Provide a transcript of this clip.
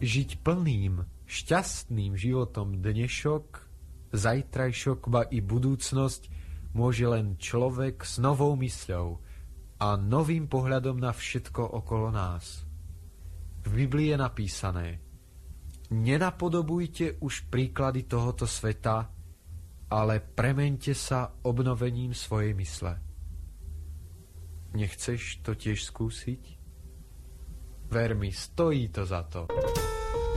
Žiť plným, šťastným životom dnešok, zajtrajšok, ba i budúcnosť môže len človek s novou mysľou a novým pohľadom na všetko okolo nás. V Biblii je napísané: nenapodobujte už príklady tohoto sveta, ale premeňte sa obnovením svojej mysle. Nechceš to tiež skúsiť? Ver mi, stojí to za to.